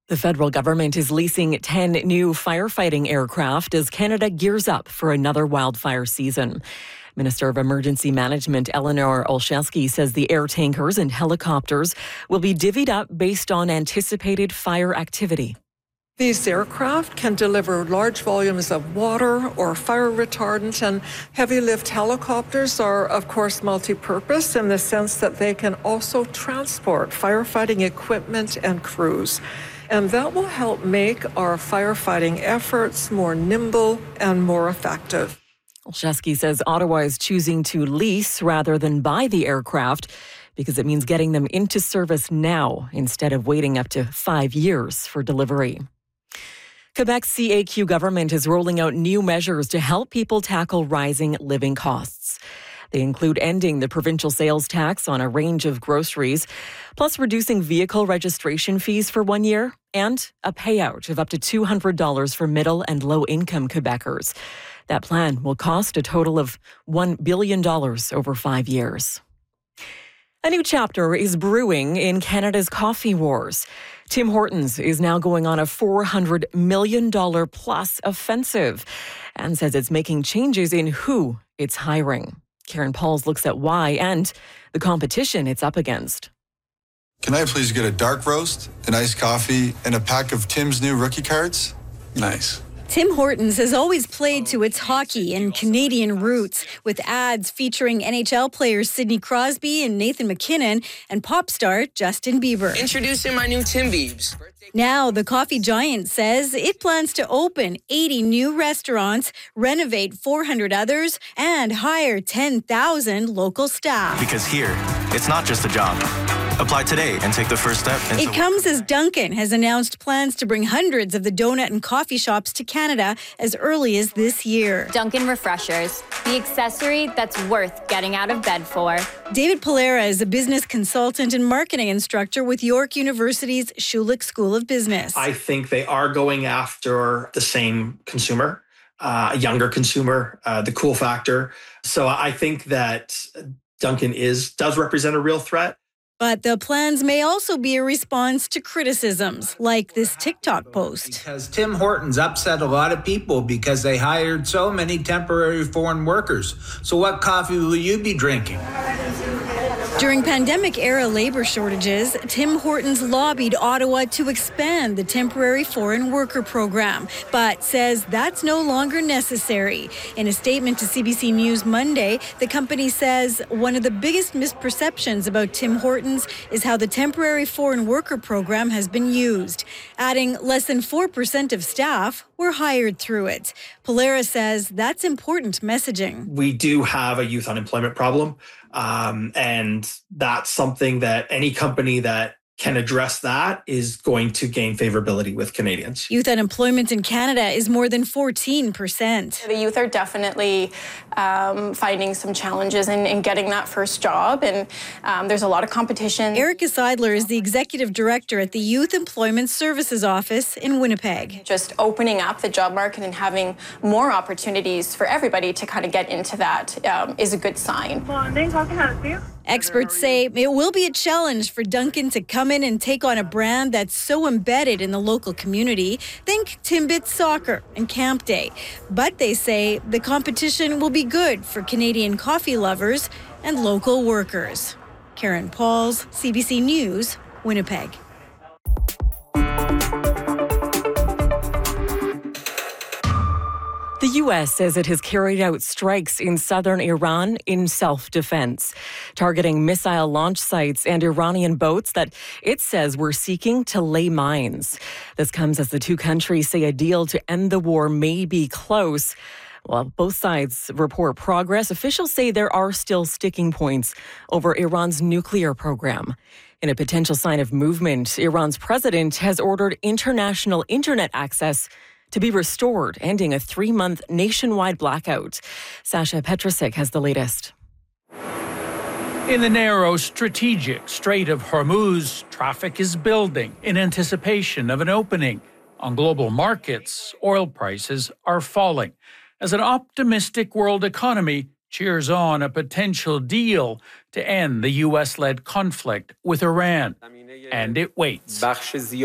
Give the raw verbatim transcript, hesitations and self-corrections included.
The federal government is leasing ten new firefighting aircraft as Canada gears up for another wildfire season. Minister of Emergency Management Eleanor Olszewski says the air tankers and helicopters will be divvied up based on anticipated fire activity. These aircraft can deliver large volumes of water or fire retardant, and heavy lift helicopters are, of course, multi-purpose in the sense that they can also transport firefighting equipment and crews. And that will help make our firefighting efforts more nimble and more effective. Olszewski says Ottawa is choosing to lease rather than buy the aircraft because it means getting them into service now instead of waiting up to five years for delivery. Quebec's C A Q government is rolling out new measures to help people tackle rising living costs. They include ending the provincial sales tax on a range of groceries, plus reducing vehicle registration fees for one year, and a payout of up to two hundred dollars for middle and low-income Quebecers. That plan will cost a total of one billion dollars over five years. A new chapter is brewing in Canada's coffee wars. Tim Hortons is now going on a four hundred million dollars plus offensive and says it's making changes in who it's hiring. Karen Pauls looks at why and the competition it's up against. Can I please get a dark roast, an iced coffee, and a pack of Tim's new rookie cards? Nice. Tim Hortons has always played to its hockey and Canadian roots, with ads featuring N H L players Sidney Crosby and Nathan MacKinnon and pop star Justin Bieber. Introducing my new Tim Biebs. Now, the coffee giant says it plans to open eighty new restaurants, renovate four hundred others, and hire ten thousand local staff. Because here, it's not just a job. Apply today and take the first step. It comes as Dunkin' has announced plans to bring hundreds of the donut and coffee shops to Canada as early as this year. Dunkin' Refreshers, the accessory that's worth getting out of bed for. David Polera is a business consultant and marketing instructor with York University's Schulich School of Business. I think they are going after the same consumer, uh, a younger consumer, uh, the cool factor. So I think that Dunkin' is does represent a real threat. But the plans may also be a response to criticisms, like this TikTok post. Because Tim Hortons upset a lot of people because they hired so many temporary foreign workers. So what coffee will you be drinking? During pandemic-era labor shortages, Tim Hortons lobbied Ottawa to expand the temporary foreign worker program, but says that's no longer necessary. In a statement to C B C News Monday, the company says one of the biggest misperceptions about Tim Hortons is how the temporary foreign worker program has been used, adding less than four percent of staff were hired through it. Polera says that's important messaging. We do have a youth unemployment problem, um, and that's something that any company that can address that is going to gain favorability with Canadians. Youth unemployment in Canada is more than fourteen percent. The youth are definitely um, finding some challenges in, in getting that first job, and um, there's a lot of competition. Erica Seidler is the executive director at the Youth Employment Services Office in Winnipeg. Just opening up the job market and having more opportunities for everybody to kind of get into that um, is a good sign. Morning, how can I help you? Experts say it will be a challenge for Dunkin' to come in and take on a brand that's so embedded in the local community. Think Timbit Soccer and Camp Day. But they say the competition will be good for Canadian coffee lovers and local workers. Karen Pauls, C B C News, Winnipeg. The U S says it has carried out strikes in southern Iran in self-defense, targeting missile launch sites and Iranian boats that it says were seeking to lay mines. This comes as the two countries say a deal to end the war may be close. While both sides report progress, officials say there are still sticking points over Iran's nuclear program. In a potential sign of movement, Iran's president has ordered international internet access to be restored, ending a three-month nationwide blackout. Sasha Petrusik has the latest. In the narrow, strategic Strait of Hormuz, traffic is building in anticipation of an opening. On global markets, oil prices are falling as an optimistic world economy cheers on a potential deal to end the U S-led conflict with Iran. And it waits.